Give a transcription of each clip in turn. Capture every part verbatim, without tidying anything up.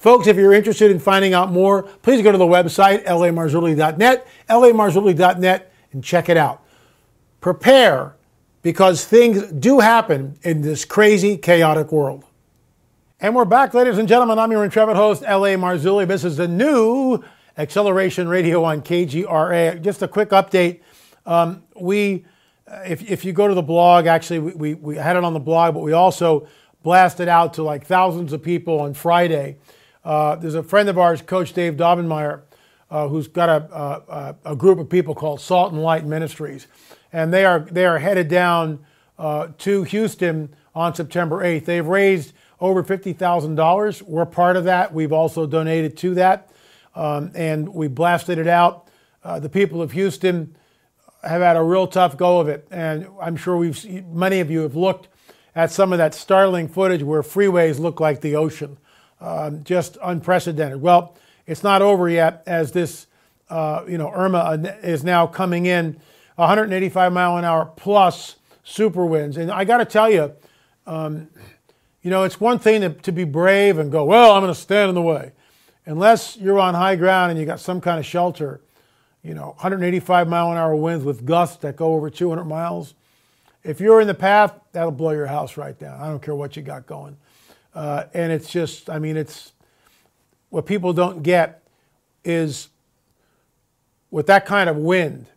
Folks, if you're interested in finding out more, please go to the website, L A Marzulli dot net, L A Marzulli dot net, and check it out. Prepare, because things do happen in this crazy, chaotic world. And we're back, ladies and gentlemen. I'm your intrepid host, L A Marzulli. This is the new Acceleration Radio on K G R A. Just a quick update. Um, we, if, if you go to the blog, actually, we, we, we had it on the blog, but we also blasted out to like thousands of people on Friday. Uh, there's a friend of ours, Coach Dave Daubenmire, uh, who's got a, a, a group of people called Salt and Light Ministries. And they are, they are headed down uh, to Houston on September eighth. They've raised over fifty thousand dollars. We're part of that. We've also donated to that. Um, and we blasted it out. Uh, the people of Houston have had a real tough go of it. And I'm sure we've many of you have looked at some of that startling footage where freeways look like the ocean. Um, just unprecedented. Well, it's not over yet, as this, uh, you know, Irma is now coming in one hundred eighty-five mile an hour plus super winds. And I got to tell you, um, you know, it's one thing to, to be brave and go, well, I'm going to stand in the way. Unless you're on high ground and you got some kind of shelter, you know, one hundred eighty-five mile an hour winds with gusts that go over two hundred miles. If you're in the path, that'll blow your house right down. I don't care what you got going. Uh, and it's just, I mean, it's, what people don't get is with that kind of wind,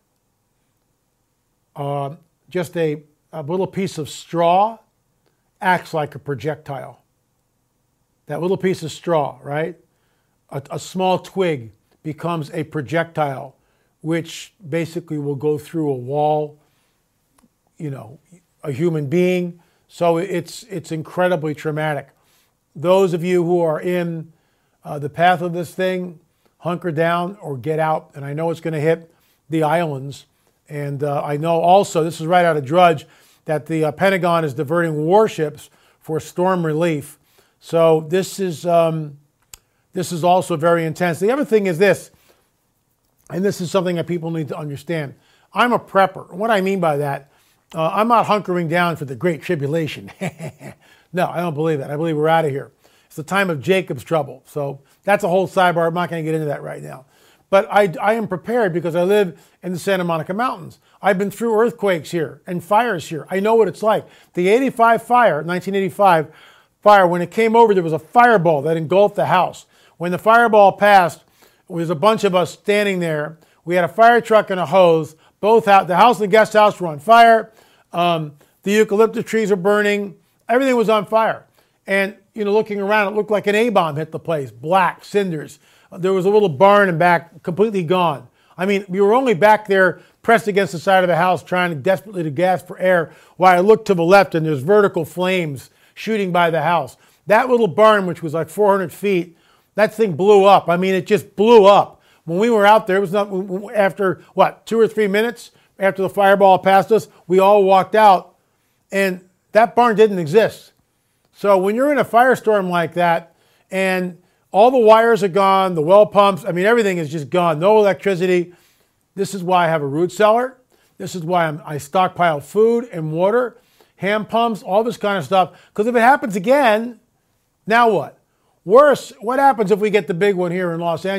uh, just a, a little piece of straw acts like a projectile. That little piece of straw, right? A, a small twig becomes a projectile, which basically will go through a wall, you know, a human being. So it's, it's incredibly traumatic. Those of you who are in uh, the path of this thing, hunker down or get out. And I know it's going to hit the islands. And uh, I know also, this is right out of Drudge, that the uh, Pentagon is diverting warships for storm relief. So this is, um, this is also very intense. The other thing is this, and this is something that people need to understand. I'm a prepper. What I mean by that, uh, I'm not hunkering down for the Great Tribulation. No, I don't believe that. I believe we're out of here. It's the time of Jacob's trouble. So that's a whole sidebar. I'm not going to get into that right now. But I, I am prepared because I live in the Santa Monica Mountains. I've been through earthquakes here and fires here. I know what it's like. The eighty-five fire, nineteen eighty-five fire, when it came over, there was a fireball that engulfed the house. When the fireball passed, there was a bunch of us standing there. We had a fire truck and a hose. Both out. The house and the guest house were on fire. Um, the eucalyptus trees were burning. Everything was on fire. And, you know, looking around, it looked like an A-bomb hit the place. Black cinders. There was a little barn in back, completely gone. I mean, we were only back there pressed against the side of the house trying desperately to gasp for air while I looked to the left and there's vertical flames shooting by the house. That little barn, which was like four hundred feet, that thing blew up. I mean, it just blew up. When we were out there, it was not, after, what, two or three minutes after the fireball passed us, we all walked out and that barn didn't exist. So when you're in a firestorm like that and all the wires are gone, the well pumps, I mean, everything is just gone, no electricity. This is why I have a root cellar. This is why I'm, I stockpile food and water, hand pumps, all this kind of stuff. Because if it happens again, now what? Worse, what happens if we get the big one here in Los Angeles?